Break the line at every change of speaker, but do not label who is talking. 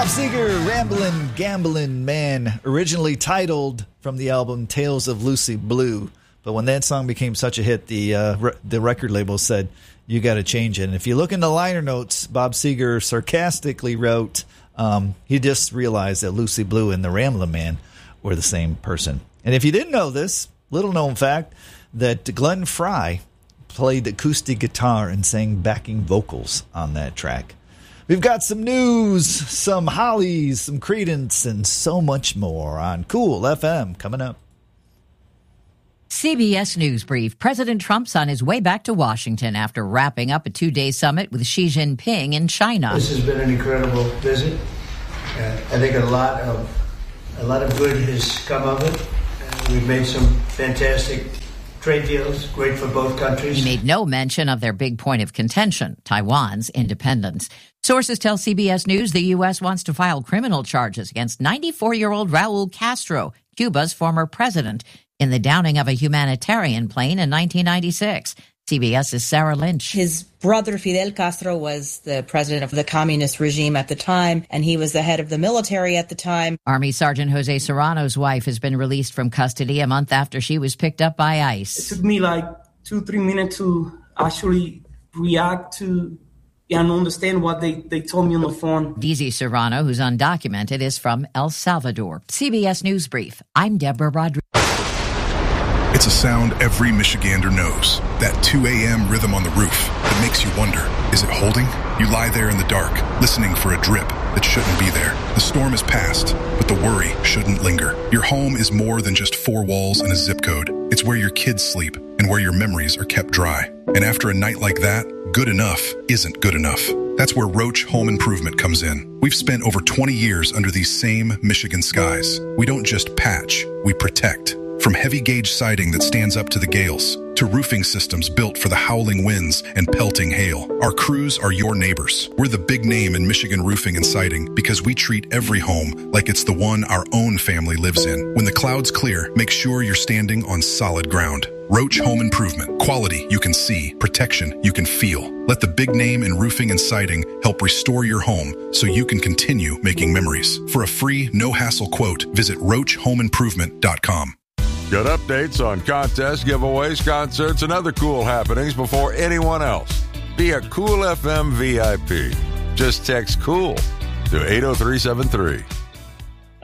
Bob Seger, Ramblin' Gamblin' Man, originally titled from the album Tales of Lucy Blue. But when that song became such a hit, the record label said, you got to change it. And if you look in the liner notes, Bob Seger sarcastically wrote, he just realized that Lucy Blue and the Ramblin' Man were the same person. And if you didn't know this, little known fact, that Glenn Frey played acoustic guitar and sang backing vocals on that track. We've got some news, some Hollies, some Creedence, and so much more on Cool FM coming up.
CBS News Brief. President Trump's on his way back to Washington after wrapping up a 2-day summit with Xi Jinping in China.
This has been an incredible visit. I think a lot of good has come of it. We've made some fantastic trade deals, great for both countries.
He made no mention of their big point of contention, Taiwan's independence. Sources tell CBS News the U.S. wants to file criminal charges against 94-year-old Raul Castro, Cuba's former president, in the downing of a humanitarian plane in 1996. CBS's Sarah Lynch.
His brother Fidel Castro was the president of the communist regime at the time, and he was the head of the military at the time.
Army Sergeant Jose Serrano's wife has been released from custody a month after she was picked up by ICE.
It took me like 2-3 minutes to actually react to and understand what they told me on the phone.
DZ Serrano, who's undocumented, is from El Salvador. CBS News Brief. I'm Deborah Rodriguez.
It's a sound every Michigander knows. That 2 a.m. rhythm on the roof that makes you wonder, is it holding? You lie there in the dark, listening for a drip that shouldn't be there. The storm is past, but the worry shouldn't linger. Your home is more than just 4 walls and a zip code. It's where your kids sleep and where your memories are kept dry. And after a night like that, good enough isn't good enough. That's where Roach Home Improvement comes in. We've spent over 20 years under these same Michigan skies. We don't just patch, we protect. From heavy gauge siding that stands up to the gales, to roofing systems built for the howling winds and pelting hail. Our crews are your neighbors. We're the big name in Michigan roofing and siding because we treat every home like it's the one our own family lives in. When the clouds clear, make sure you're standing on solid ground. Roach Home Improvement. Quality you can see, protection you can feel. Let the big name in roofing and siding help restore your home so you can continue making memories. For a free, no-hassle quote, visit roachhomeimprovement.com.
Get updates on contests, giveaways, concerts, and other cool happenings before anyone else. Be a Cool FM VIP. Just text COOL to 80373.